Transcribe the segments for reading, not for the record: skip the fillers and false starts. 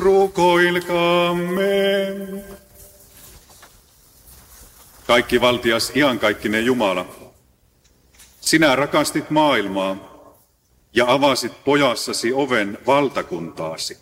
Rukoilkaamme. Kaikki valtias iankaikkinen Jumala, sinä rakastit maailmaa ja avasit pojassasi oven valtakuntaasi.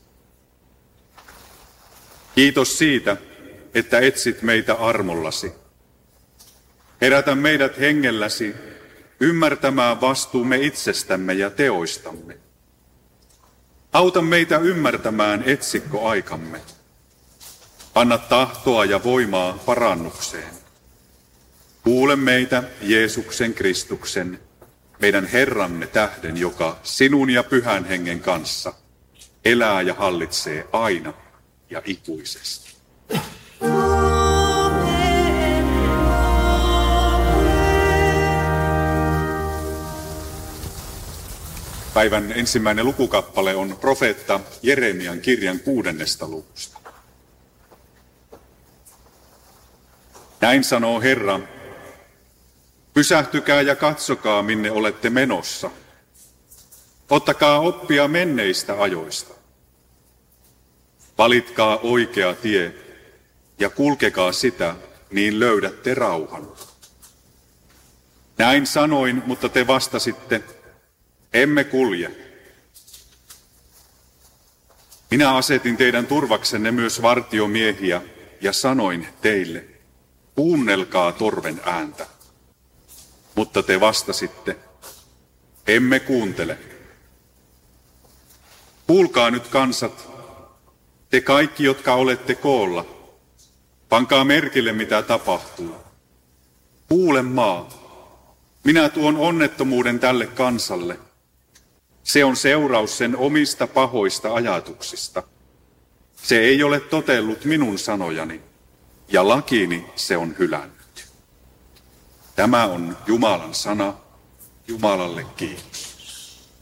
Kiitos siitä, että etsit meitä armollasi. Herätä meidät hengelläsi ymmärtämään vastuumme itsestämme ja teoistamme. Auta meitä ymmärtämään etsikkoaikamme. Anna tahtoa ja voimaa parannukseen. Kuule meitä Jeesuksen Kristuksen, meidän Herramme tähden, joka sinun ja Pyhän Hengen kanssa elää ja hallitsee aina ja ikuisesti. Päivän ensimmäinen lukukappale on profeetta Jeremian kirjan 6. luvusta. Näin sanoo Herra, pysähtykää ja katsokaa, minne olette menossa. Ottakaa oppia menneistä ajoista. Valitkaa oikea tie ja kulkekaa sitä, niin löydätte rauhan. Näin sanoin, mutta te vastasitte, emme kulje. Minä asetin teidän turvaksenne myös vartiomiehiä ja sanoin teille, kuunnelkaa torven ääntä. Mutta te vastasitte, emme kuuntele. Kuulkaa nyt kansat, te kaikki, jotka olette koolla, pankaa merkille, mitä tapahtuu. Kuule maa, minä tuon onnettomuuden tälle kansalle. Se on seuraus sen omista pahoista ajatuksista. Se ei ole totellut minun sanojani, ja lakiini se on hylännyt. Tämä on Jumalan sana, Jumalalle kiitos.